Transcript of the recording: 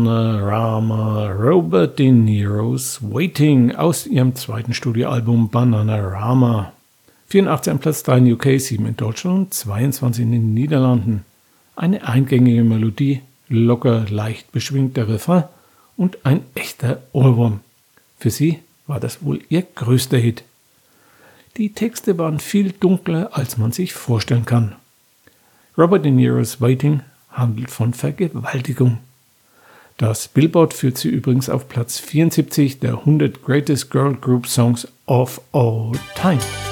Bananarama, Robert De Niro's Waiting aus ihrem zweiten Studioalbum Bananarama. 84 am Platz 3 in UK, 7 in Deutschland und 22 in den Niederlanden. Eine eingängige Melodie, locker, leicht beschwingter Refrain und ein echter Ohrwurm. Für sie war das wohl ihr größter Hit. Die Texte waren viel dunkler, als man sich vorstellen kann. Robert De Niro's Waiting handelt von Vergewaltigung. Das Billboard führt sie übrigens auf Platz 74 der 100 Greatest Girl Group Songs of All Time.